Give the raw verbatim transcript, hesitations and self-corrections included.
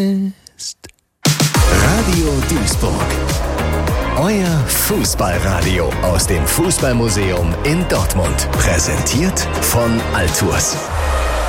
Radio Duisburg. Euer Fußballradio aus dem Fußballmuseum in Dortmund. Präsentiert von Altours.